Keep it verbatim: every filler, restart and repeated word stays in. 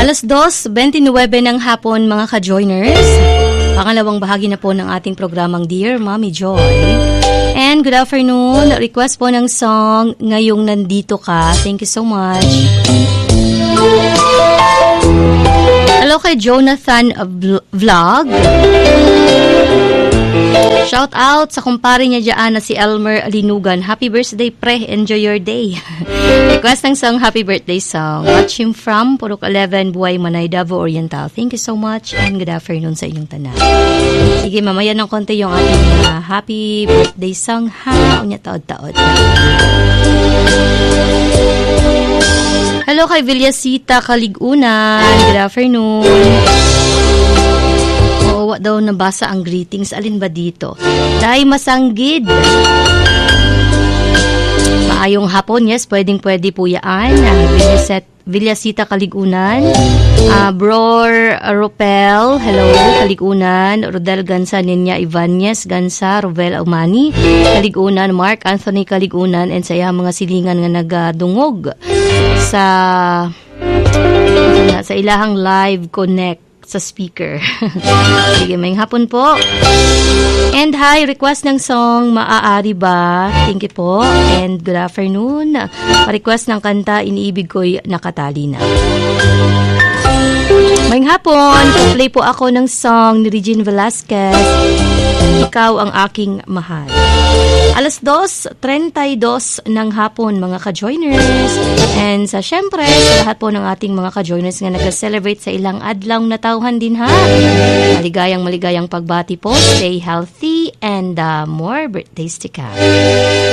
alas dos, twenty-nine ng hapon mga ka-joiners. Pangalawang bahagi na po ng ating programang Dear Mommy Joy. And good afternoon. Request po ng song Ngayong Nandito Ka. Thank you so much. Hello kay Jonathan Vlog. Shout out sa kumpare niya dyan na si Elmer Linugan. Happy birthday, pre. Enjoy your day. Request ng song, happy birthday song. Watch him from Purok eleven, Buhay Manay, Davao Oriental. Thank you so much and good afternoon sa inyong tanan. Sige, mamaya ng konti yung ating uh, happy birthday song, ha? Unya taod-taod. Hello kay Villasita Kaligunan. Good afternoon. Oo, daw nabasa ang greetings. Alin ba dito? Day Masanggid. Maayong hapon. Yes, pwedeng pwede po yaan. Villaset, Villasita Kaligunan. Uh, Bror Ropel. Hello, Kaligunan. Rodel Gansa, Ninya Ibanez Gansa, Rovel Umani. Kaligunan, Mark Anthony Kaligunan. And sa iya mga silingan nga nagadungog sa sa ilahang live connect sa speaker. Sige, may hapon po. And hi, request ng song Maaari Ba? Thank you po. And good afternoon. Request ng kanta Iniibig Ko'y Nakatali Na. May hapon, play po ako ng song ni Regine Velasquez, Ikaw Ang Aking Mahal. alas dos, trentay-dos ng hapon mga ka-joiners. And sa syempre, sa lahat po ng ating mga ka-joiners nga nag-celebrate sa ilang adlaw na tauhan din ha. Maligayang maligayang pagbati po. Stay healthy and uh, more birthdays to come.